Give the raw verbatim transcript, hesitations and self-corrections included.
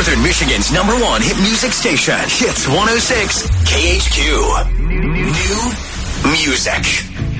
Northern Michigan's number one hit music station. Hits one oh six K H Q. New music.